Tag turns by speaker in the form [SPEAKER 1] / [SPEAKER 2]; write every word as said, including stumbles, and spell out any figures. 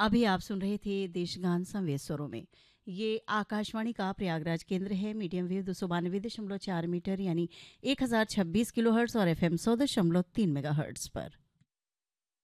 [SPEAKER 1] अभी आप सुन रहे थे देशगान संवेद स्वरों में। ये आकाशवाणी का प्रयागराज केंद्र है। मीडियम वेव दो सौ बानवे दशमलव चार मीटर यानी एक हज़ार छब्बीस किलो हर्ट्स और एफ एम सौ दशमलव तीन मेगा हर्ट्स पर।